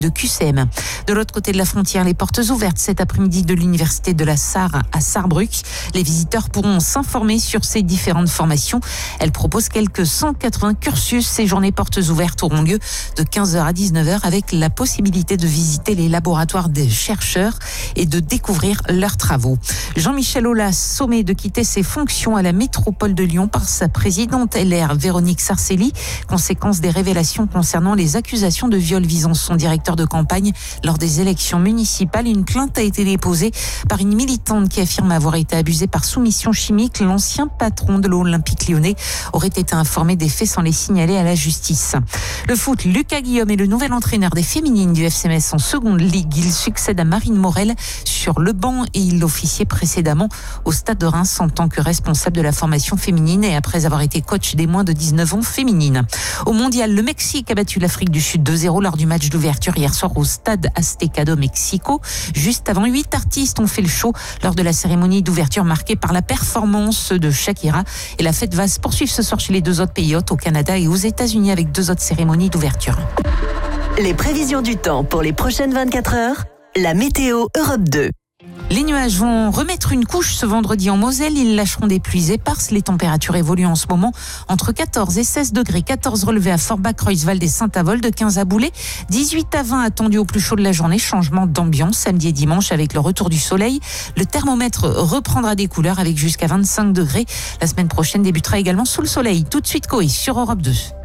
de QCM. De l'autre côté de la frontière, les portes ouvertes cet après-midi de l'Université de la Sarre à Sarrebruck. Les visiteurs pourront s'informer sur ces différentes formations. Elle propose quelques 180 cursus. Ces journées portes ouvertes auront lieu de 15h à 19h avec la possibilité de visiter les laboratoires des chercheurs et de découvrir leurs travaux. Jean-Michel Aulas, sommé de quitter ses fonctions à la métropole de Lyon par sa présidente LR, Véronique Sarcelli, conséquence des révélations concernant les accusations de viol visant son directeur de campagne lors des élections municipales. Une plainte a été déposée par une militante qui affirme avoir été abusée par soumission chimique. L'ancien patron de l'Olympique lyonnais aurait été informé des faits sans les signaler à la justice. Le foot, Lucas Guillaume est le nouvel entraîneur des féminines du FC Metz en seconde ligue. Il succède à Marine Morel sur le banc et il officiait précédemment au Stade de Reims en tant que responsable de la formation féminine et après avoir été coach des moins de 19 ans féminines. Au mondial, le Mexique a battu l'Afrique du Sud 2-0 lors du match d'ouverture hier soir au Stade Azteca do Mexico. Juste avant, 8 artistes ont fait le show lors de la cérémonie d'ouverture marquée par la performance de Shakira. Et la fête va se poursuivre ce soir chez les deux autres pays hôtes, au Canada et aux États-Unis, avec 2 autres cérémonies d'ouverture. Les prévisions du temps pour les prochaines 24 heures, la météo Europe 2. Les nuages vont remettre une couche ce vendredi en Moselle. Ils lâcheront des pluies éparses. Les températures évoluent en ce moment entre 14 et 16 degrés. 14 relevés à Forbach, Reusswald et Saint-Avold, 15 à Boulay, 18 à 20 attendus au plus chaud de la journée. Changement d'ambiance samedi et dimanche avec le retour du soleil. Le thermomètre reprendra des couleurs avec jusqu'à 25 degrés. La semaine prochaine débutera également sous le soleil. Tout de suite, Coé sur Europe 2.